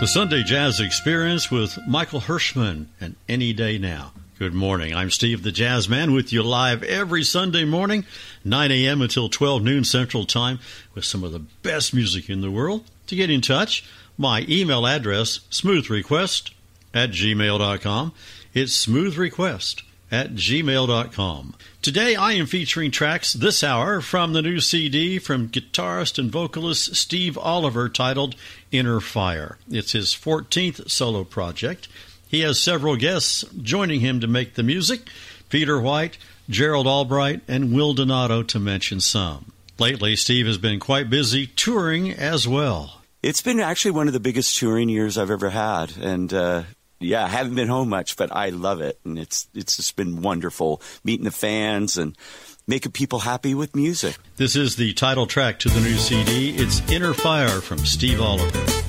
The Sunday Jazz Experience with Michael Hirschman and Any Day Now. Good morning. I'm Steve the Jazz Man with you live every Sunday morning, 9 a.m. until 12 noon Central Time with some of the best music in the world. To get in touch, my email address, smoothrequest@gmail.com. It's smoothrequest@gmail.com. Today I am featuring tracks this hour from the new CD from guitarist and vocalist Steve Oliver titled Inner Fire. It's his 14th solo project. He has several guests joining him to make the music, Peter White, Gerald Albright, and Will Donato, to mention some. Lately, Steve has been quite busy touring as well. It's been actually one of the biggest touring years I've ever had, and I haven't been home much, but I love it, and it's just been wonderful meeting the fans and making people happy with music. This is the title track to the new CD. It's Inner Fire from Steve Oliver.